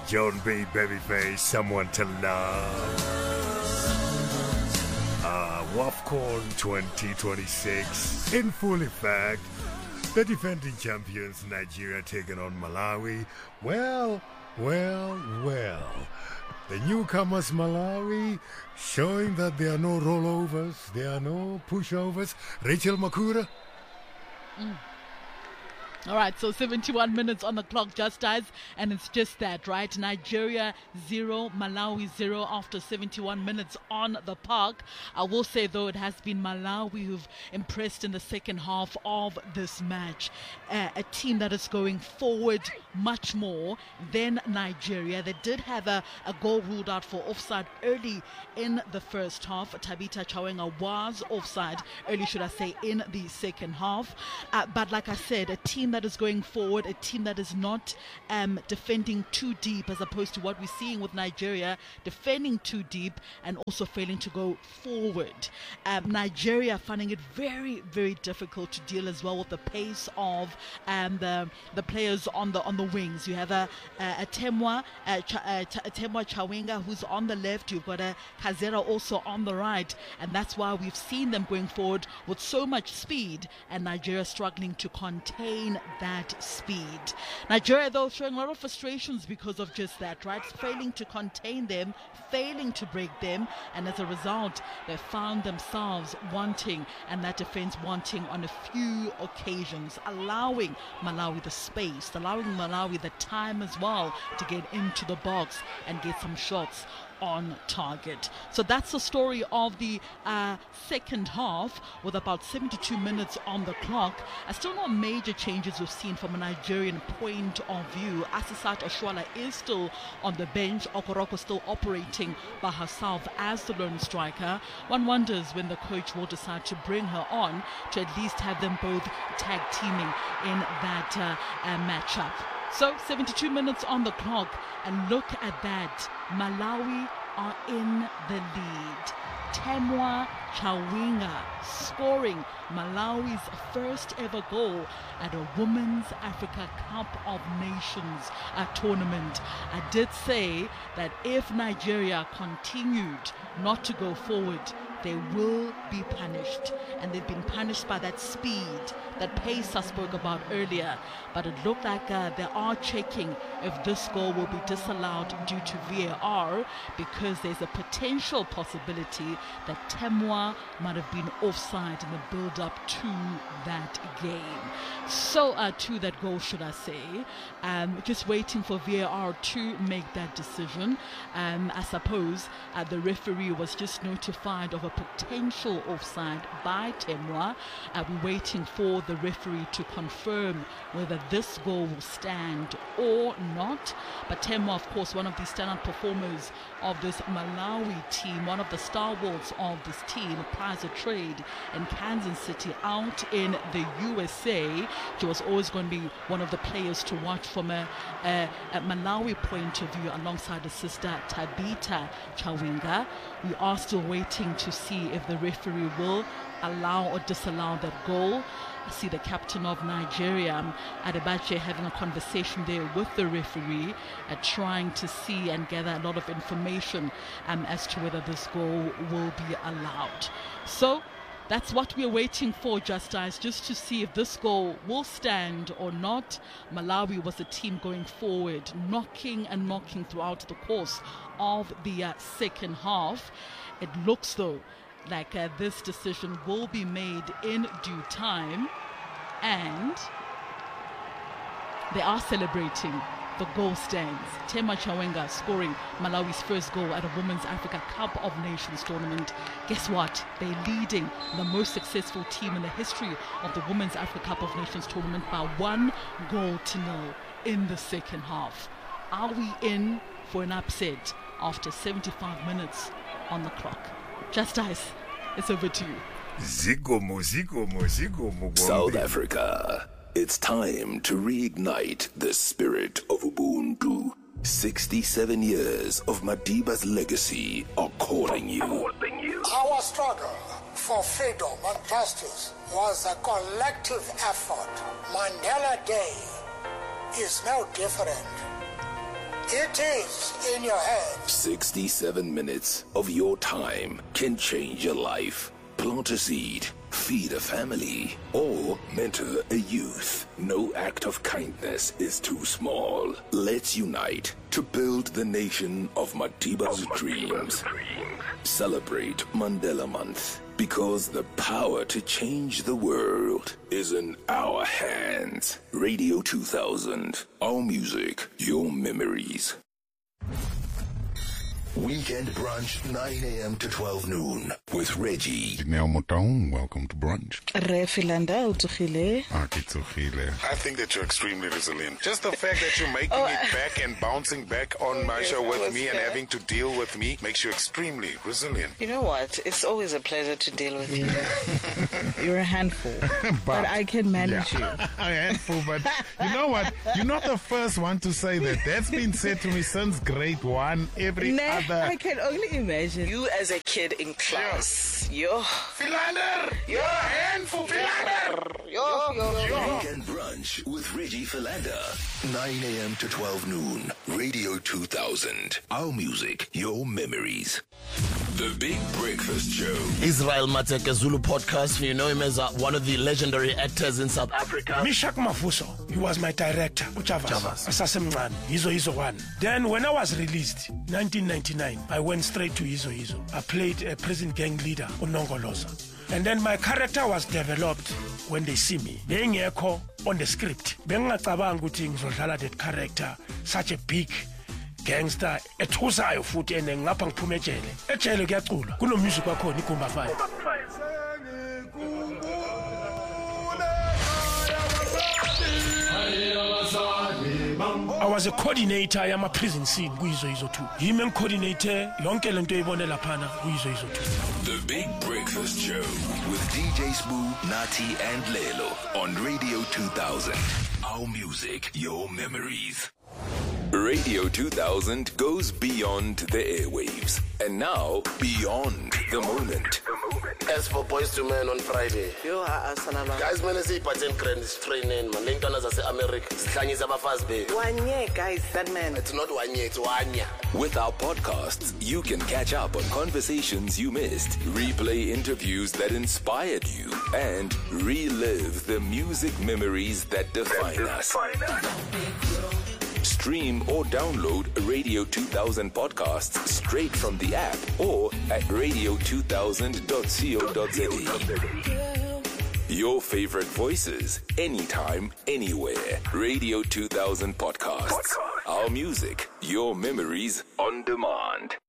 John B. Babyface, Someone to Love. WAFCON 2026 in full effect. The defending champions Nigeria taking on Malawi. Well. The newcomers Malawi showing that there are no rollovers, there are no pushovers. Rachel Makura. All right, so 71 minutes on the clock, just as, and it's just that, right? Nigeria 0, Malawi 0 after 71 minutes on the park. I will say, though, it has been Malawi who've impressed in the second half of this match. A team that is going forward much more than Nigeria. They did have a goal ruled out for offside early in the first half. Tabitha Chawenga was offside early, should I say, in the second half. But like I said, a team that is going forward, a team that is not defending too deep, as opposed to what we're seeing with Nigeria, defending too deep and also failing to go forward. Nigeria finding it very, very difficult to deal as well with the pace of the players on the wings. You have a Temwa Chawenga who's on the left. You've got a Kazera also on the right, and that's why we've seen them going forward with so much speed, and Nigeria struggling to contain that speed. Nigeria, though, showing a lot of frustrations because of just that, right? Failing to contain them, failing to break them, and as a result, they found themselves wanting, and that defense wanting on a few occasions, allowing Malawi the space, allowing Malawi the time as well to get into the box and get some shots on target. So that's the story of the second half, with about 72 minutes on the clock. Still no major changes we've seen from a Nigerian point of view. Asisat Oshwala is still on the bench. Okoroko still operating by herself as the lone striker. One wonders when the coach will decide to bring her on to at least have them both tag teaming in that matchup. So 72 minutes on the clock, and look at that. Malawi are in the lead. Temwa Chawenga scoring Malawi's first ever goal at a Women's Africa Cup of Nations tournament. I did say that if Nigeria continued not to go forward, they will be punished, and they've been punished by that speed, that pace I spoke about earlier. But it looked like they are checking if this goal will be disallowed due to VAR, because there's a potential possibility that Temwa might have been offside in the build-up to that game. So to that goal, should I say. Just waiting for VAR to make that decision. I suppose the referee was just notified of a potential offside by Temwa. We're waiting for the referee to confirm whether this goal will stand or not. But Temwa, of course, one of the standout performers of this Malawi team, one of the stalwarts of this team, prior to trade in Kansas City out in the USA. She was always going to be one of the players to watch from a Malawi point of view, alongside her sister Tabitha Chawenga. We are still waiting to see if the referee will allow or disallow that goal. I see the captain of Nigeria, Adebache, having a conversation there with the referee, trying to see and gather a lot of information as to whether this goal will be allowed. So that's what we're waiting for, just to see if this goal will stand or not. Malawi was a team going forward, knocking throughout the course of the second half. It looks, though, like this decision will be made in due time, and they are celebrating. The goal stands. Temwa Chawenga scoring Malawi's first goal at a Women's Africa Cup of Nations tournament. Guess what? They're leading the most successful team in the history of the Women's Africa Cup of Nations tournament by 1-0 in the second half. Are we in for an upset after 75 minutes on the clock? Just Ice, it's over to you. South Africa. It's time to reignite the spirit of Ubuntu. 67 years of Madiba's legacy are calling you. Our struggle for freedom and justice was a collective effort. Mandela Day is no different. It is in your hands. 67 minutes of your time can change your life. Plant a seed, feed a family, or mentor a youth. No act of kindness is too small. Let's unite to build the nation of Madiba's dreams. Celebrate Mandela Month, because the power to change the world is in our hands. Radio 2000, our music, your memories. Weekend brunch, 9 a.m. to 12 noon with Reggie. Dineo Motown, welcome to brunch. Re Philanda utugile. I think that you're extremely resilient. Just the fact that you're making it back and bouncing back on my show with me and having to deal with me makes you extremely resilient. You know what? It's always a pleasure to deal with you. You're a handful, but I can manage you. A handful, but you know what? You're not the first one to say that. That's been said to me since grade 1. Every other. I can only imagine you as a kid in class. Yo. Philander! You're a handful, Philander! Yo. Weekend brunch with Reggie Philander. 9 a.m. to 12 noon. Radio 2000. Our music, your memories. The Big Breakfast Show. Israel Mateke Zulu podcast. You know him as one of the legendary actors in South Africa. Mishak Mafuso, he was my director. Uchavas. Asasemran. Hizo one. Then when I was released, 1999, I went straight to Hizo. I played a prison gang leader, Unongoloza. And then my character was developed when they see me. Bengekho on the script. Bengacabanga ukuthi ngizodlala that character, such a big gangster, ethusayo futhi ene ngapha ngiphume ejele. Ejele kuyaculwa. Kuno music wakhona iGumba 5. I was a coordinator yama prison scene kuyizo 2. Him and coordinator yonke lento eyibone laphana kuyizo 2. The Big Breakfast Show with DJ Spoo, Nati and Lelo on Radio 2000. Our music, your memories. Radio 2000 goes beyond the airwaves and now beyond the moment. As for Boys to Men on Friday, guys, man, I see pattern grand is training, man. Lincoln as America, Slangi's about fast bay. 1 year, guys, that man. It's not 1 year, it's 1 year. With our podcasts, you can catch up on conversations you missed, replay interviews that inspired you, and relive the music memories that define us. Stream or download Radio 2000 podcasts straight from the app or at radio2000.co.za. Your favorite voices, anytime, anywhere. Radio 2000 podcasts. Our music, your memories on demand.